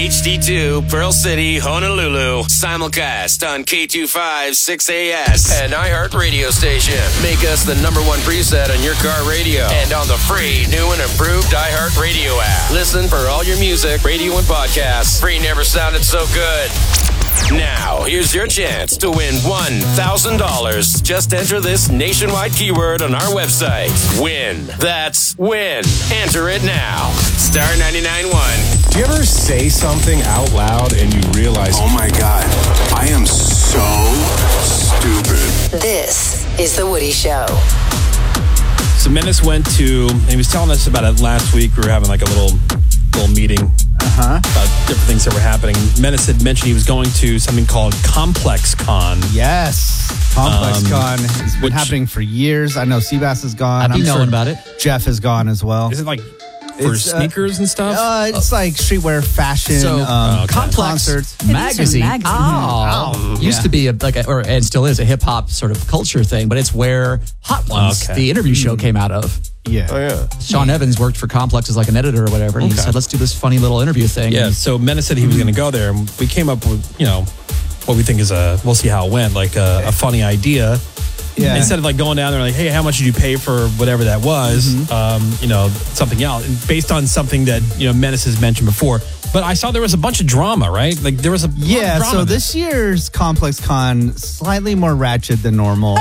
HD2, Pearl City, Honolulu. Simulcast on K25 6AS and iHeart Radio Station. Make us the number one preset on your car radio and on the free new and improved iHeart Radio app. Listen for all your music, radio, and podcasts. Free never sounded so good. Now, here's your chance to win $1,000. Just enter this nationwide keyword on our website. WIN. That's WIN. Enter it now. Star 99.1. Do you ever say something out loud and you realize, oh my God, I am so stupid? This is The Woody Show. So Menace went to, and he was telling us about it last week. We were having like a little meeting about different things that were happening. Menace had mentioned he was going to something called Complex Con. Yes. Complex Con has been happening for years. I know Seabass is gone. I've been knowing about it. Jeff is gone as well. Is it like for sneakers and stuff? It's like streetwear, fashion, Complex concerts. Magazine. Used to be and still is a hip hop sort of culture thing, but it's where Hot Ones, the interview show, came out of. Yeah. Oh, yeah. Sean Evans worked for Complex as like an editor or whatever. And he said, let's do this funny little interview thing. Yeah, so Menace said he was going to go there, and we came up with, what we think is we'll see how it went, like a funny idea. Yeah. Instead of like going down there like, hey, how much did you pay for whatever that was? Something else. And based on something that, Menace has mentioned before. But I saw there was a bunch of drama, right? Like there was a lot of drama. So this year's Complex Con slightly more ratchet than normal.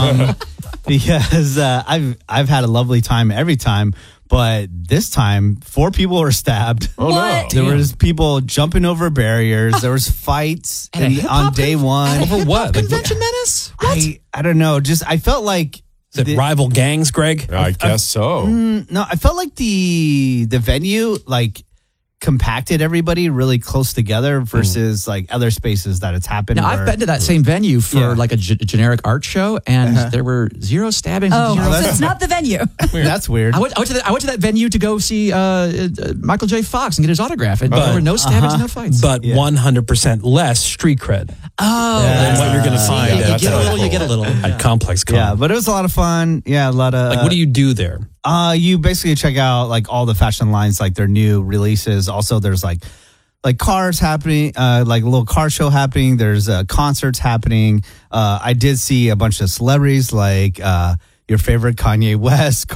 Because I've had a lovely time every time, but this time 4 people were stabbed. Oh no! There was people jumping over barriers. There was fights on day one. Over what? Convention Menace? What? I don't know. Just I felt like Is it rival gangs, Greg? I guess so. no. I felt like the venue compacted everybody really close together versus like other spaces that it's happened. Now, I've been to that same venue for like a generic art show, and there were 0 stabbings. So it's not the venue. That's weird. I went to that venue to go see Michael J. Fox and get his autograph, and there were no stabbings, no fights. But 100% less street cred than what you're going to find you get a little at Complex Con. Yeah, but it was a lot of fun. Yeah, a lot of... Like, what do you do there? You basically check out like all the fashion lines, like their new releases. Also, there's like cars happening, like a little car show happening. There's concerts happening. I did see a bunch of celebrities like your favorite Kanye West,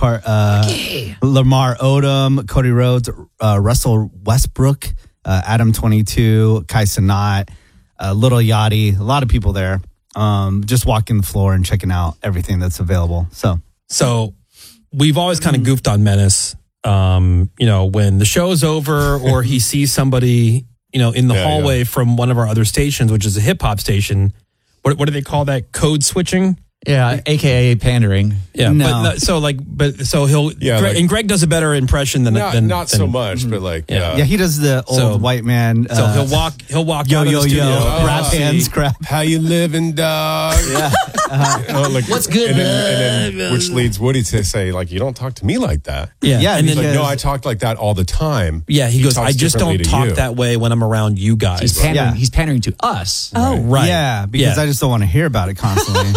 Lamar Odom, Cody Rhodes, Russell Westbrook, Adam 22, Kai Cenat, Little Yachty. A lot of people there. Just walking the floor and checking out everything that's available. So we've always kind of goofed on Menace. When the show's over or he sees somebody, in the hallway from one of our other stations, which is a hip hop station. What do they call that? Code switching? Yeah, AKA pandering. Yeah. No. So he'll, and Greg does a better impression than not so much, but like, yeah, he does the old white man. So he'll walk yo, out of the studio. Grab hands, grab. How you living, dog? Yeah. What's good? And then, which leads Woody to say, like, you don't talk to me like that. Yeah, and He's then like, no, I talk like that all the time. yeah, he goes, talks I just don't differently to talk you. that way when I'm around you guys. He's pandering. He's pandering to us. Oh, Right. Yeah, because I just don't want to hear about it constantly.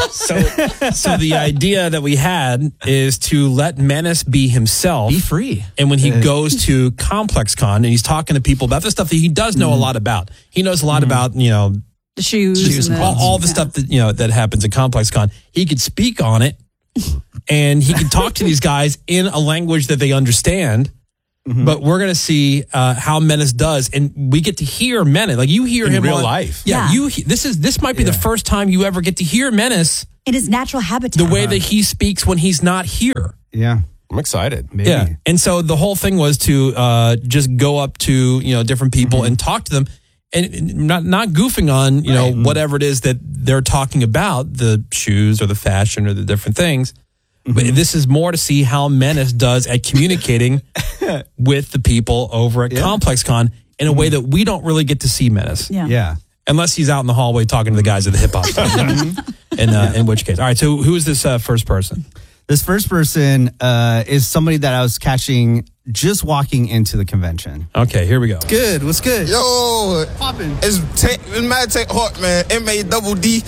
So the idea that we had is to let Menace be himself. Be free. And when he goes to Complex Con and he's talking to people about the stuff that he does know a lot about. He knows a lot about, the shoes. And all the stuff that, that happens at Complex Con. He could speak on it and he could talk to these guys in a language that they understand. But we're going to see how Menace does. And we get to hear Menace. Like you hear In him real life. Yeah. Yeah. This might be the first time you ever get to hear Menace in his natural habitat. the way that he speaks when he's not here. Yeah. I'm excited. Maybe. Yeah. And so the whole thing was to just go up to, different people and talk to them and not goofing on, whatever it is that they're talking about, the shoes or the fashion or the different things. But this is more to see how Menace does at communicating with the people over at Complex Con in a way that we don't really get to see Menace. Yeah. Unless he's out in the hallway talking to the guys at the hip hop station. In which case. All right, so who is this first person? This first person is somebody that I was catching just walking into the convention. Okay, here we go. Good. What's good? Yo, Poppin'. it's Mad Tech Hawk, man. MADDTEK.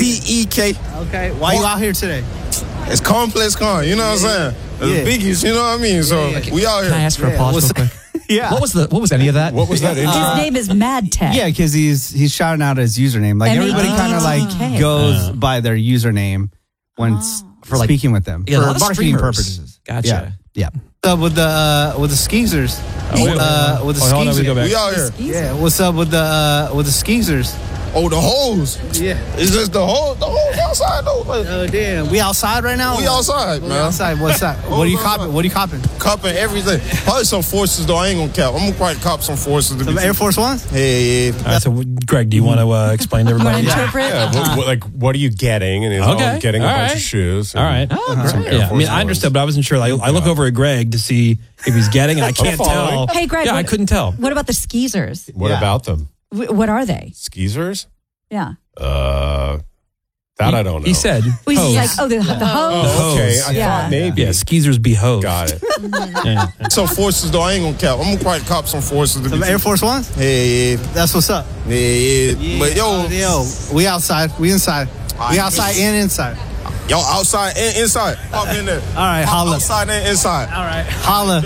Okay. Why you out here today? It's Complex Con, you know what I'm saying? The biggies, you know what I mean? So we out here. Can I ask for a pause real quick? Yeah. What was any of that? What was that? His name is Mad Tech. Yeah, because he's shouting out his username. Like everybody kind of like goes by their username when For like- speaking with them Yeah, a lot for of marketing streamers. purposes. Gotcha. Yeah. With the skeezers. With the Hold on, we skeezers. go back. We out here. Yeah. What's up with the skeezers? Oh, the hoes. Yeah. It's just the hoes outside though. Like, Oh damn. We outside right now? we outside, We man. outside. What's that? What are you copping? What are you copping? Copping everything. Probably some forces though. I ain't gonna cap. I'm gonna probably cop some forces. To Some be Air Force Ones? Hey, All right, so Greg, do you want to explain to You want everybody? to interpret? Yeah, what are you getting? And he's Okay. all getting a All bunch right. of shoes. All right. Some Air Yeah, I Force mean, I Ones. understood, but I wasn't sure. Like, I look over at Greg to see if he's getting, and I can't following. tell. Hey, Greg. Yeah, I what- couldn't tell. What about the skeezers? What Yeah. about them? What are they? Skeezers? Yeah. That I don't know. He said, We hose. like the hose. Oh, okay. I Yeah. thought maybe. Yeah, skeezers be hose. Got it. Yeah. some forces though. I ain't gonna cap. I'm gonna probably cop some forces. To Some be Air Force Ones? Hey, That's what's up. yeah. But yo, we outside. We inside. We outside and inside. y'all outside and inside. Pop in there. All right, holla. Outside and inside. All right. Holla.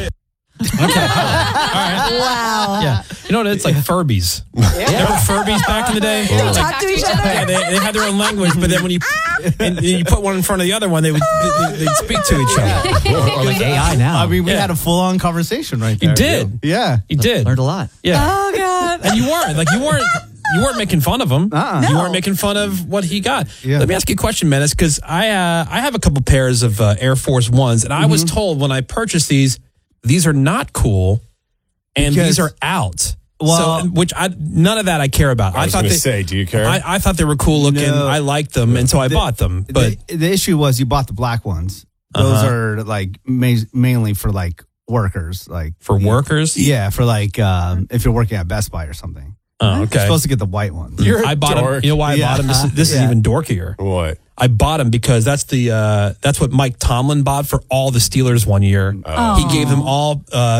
Wow. Yeah. You know what? It's like Furbies. Remember Furbies back in the day? They Like, talk to each other. yeah, they had their own language, but then when you put one in front of the other one, they'd speak to each other. Or like AI now. I mean, we Yeah. had a full-on conversation right You there. did. Yeah. You did. Learned a lot. Yeah. Oh God. And you weren't making fun of him. You weren't making fun of what he got. Yeah. Let me ask you a question, Menace, because I have a couple pairs of Air Force Ones, and I was told when I purchased these are not cool, and Because- these are out. Well- None of that I care about. I was going to say, do you care? I thought they were cool looking. No. I liked them, and so I bought them. But the issue was you bought the black ones. Those are like mainly for like workers, like for workers, Yeah, for like if you're working at Best Buy or something. oh, You're okay. supposed to get the white ones. I bought them. dork. You know why I bought them? This is Yeah. even dorkier. What? I bought them because that's what Mike Tomlin bought for all the Steelers one year. He gave them all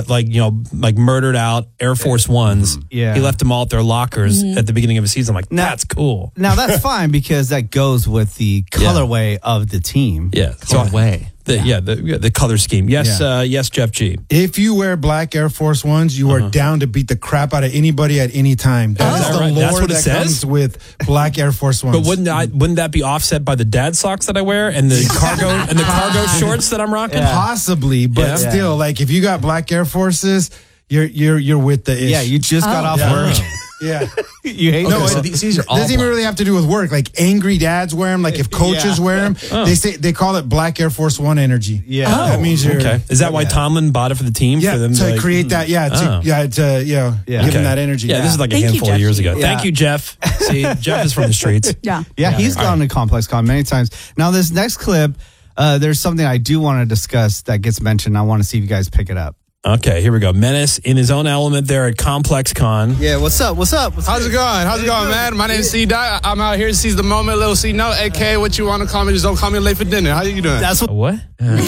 like murdered out Air Force Ones. Yeah. He left them all at their lockers at the beginning of the season. I'm like, that's cool. Now that's fine because that goes with the colorway of the team. Yeah. Way. The color scheme. Yes, Yeah. yes, Jeff G. If you wear black Air Force Ones, you are down to beat the crap out of anybody at any time. That is that the right? lore That's what it that says? comes with black Air Force Ones. But wouldn't that be offset by the dad socks that I wear and the cargo shorts that I'm rocking? Possibly, but Yeah. still, like if you got black Air Forces, you're with the ish. Yeah, you just got off Yeah. work. Yeah. You hate No, this. so these are all doesn't even black. really have to do with work. Like angry dads wear them. Like if coaches wear them, they call it black Air Force One energy. Yeah. that means you're Okay. Is that why Tomlin bought it for the team? Yeah, for them to like- create that. Yeah, to give Okay. them that energy. Yeah, this is like a Thank you, handful of Jeff. years ago. Yeah. Thank you, Jeff. See, Jeff is from the streets. Yeah. Yeah, he's gone to Complex Con many times. Now, this next clip, there's something I do want to discuss that gets mentioned. I want to see if you guys pick it up. Okay, here we go. Menace in his own element there at Complex Con. Yeah, what's up? What's up? How's it going? How's it going, man? My name's C-Dot. I'm out here to seize the moment. Little C-Note, a.k.a. what you want to call me. Just don't call me late for dinner. How you doing? That's what, What?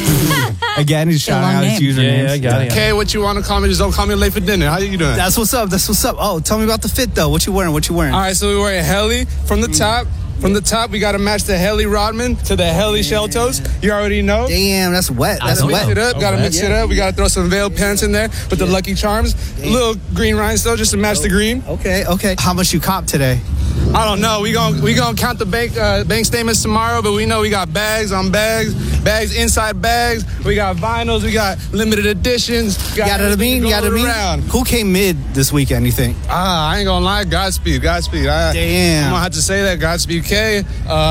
again, he's shouting long out his name. usernames. Yeah, I got it. a.k.a. what you want to call me. Just don't call me late for dinner. How you doing? That's what's up. That's what's up. Oh, tell me about the fit, though. What you wearing? What you wearing? All right, so we're wearing Heli from the top. From the top, we got to match the Heli Rodman to the Heli Shell Toes. You already know. Damn, that's wet. That's Mix wet. it up. Got to mix it up. We got to throw some veiled pants in there with the Lucky Charms. A little green rhinestone just to match the green. Okay. How much you cop today? I don't know. We gonna count the bank statements tomorrow, but we know we got bags on bags, bags inside bags. We got vinyls. We got limited editions. You got what I mean? You got what I mean? Around. Who came mid this weekend, you think? I ain't gonna lie. Godspeed. Damn. I'm gonna have to say that. Godspeed K.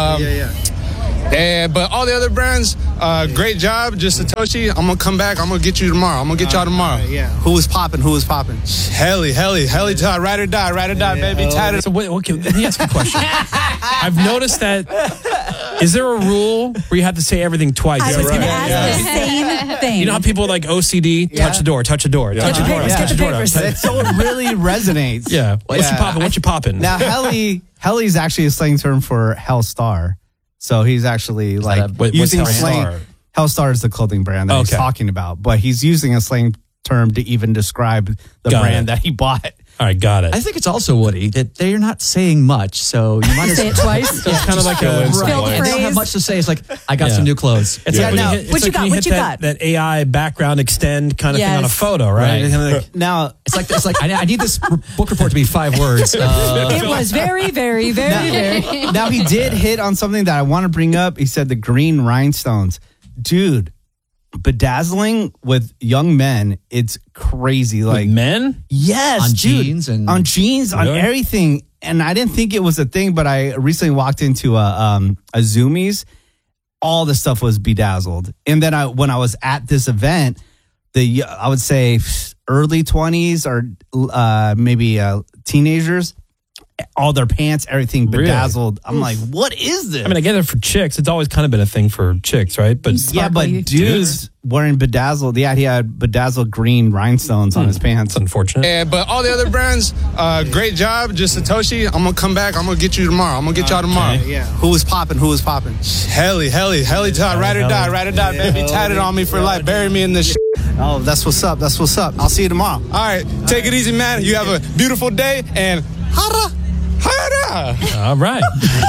But all the other brands, great job. Just Satoshi. I'm gonna come back. I'm gonna get you tomorrow. I'm gonna get y'all tomorrow. Yeah. Who was popping? Heli, ride or die, baby. Tatted. So okay, let me ask you a question. I've noticed that. Is there a rule where you have to say everything twice? I was going to ask the same thing. You know how people like OCD? Touch the door, touch the door. Get the papers, get the papers. So it really resonates. Yeah. What you popping? What you popping? Now, Heli's actually a slang term for Hellstar. So he's actually like what's using Hellstar? slang. Hellstar is the clothing brand that he's Okay. talking about, but he's using a slang term to even describe the Got brand it. that he bought. All right, got it. I think it's also, Woody, that they're not saying much, so you might Say it twice. It's kind of like Fill the And they don't have phrase. much to say. It's like, I got some new clothes. It's like, now, it's what you like got? when What you hit got? that AI background extend kind of thing on a Yes. photo, right? Right. Now, it's like I need this book report to be 5 words. It was very, very, very, very. now he did hit on something that I want to bring up. He said the green rhinestones. Dude, bedazzling with young men, it's crazy. Like men? Yes, On dude. jeans and- on jeans, on Really? everything. And I didn't think it was a thing, but I recently walked into a Zoomies. All the stuff was bedazzled. And then when I was at this event, I would say early 20s or maybe teenagers, all their pants, everything bedazzled. I'm like, what is this? I mean, I get it for chicks. It's always kind of been a thing for chicks, right? But yeah, but dudes wearing bedazzled. Yeah, he had bedazzled green rhinestones on his pants. it's unfortunate. Yeah, but all the other brands, great job. Just Satoshi, I'm gonna come back. I'm gonna get you tomorrow. I'm gonna get y'all tomorrow. Yeah. Who was popping? Helly, Todd, ride or die, baby. Tatted on me for life. Bury me in this shit. Oh, that's what's up. That's what's up. I'll see you tomorrow. All right, take it easy, man. You have a beautiful day and hara. All right.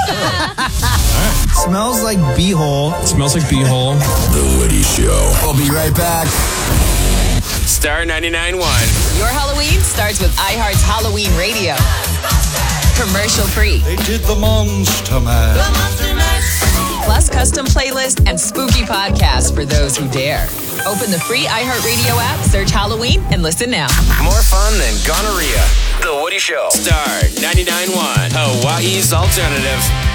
Smells like beehole. Smells like beehole. The Woody Show. We'll be right back. Star 99.1. Your Halloween starts with iHeart's Halloween Radio. Commercial free. They did the Monster Mash. Plus custom playlist and spooky podcasts for those who dare. Open the free iHeartRadio app, search Halloween, and listen now. More fun than gonorrhea. The Woody Show. Star 99.1. Hawaii's alternative.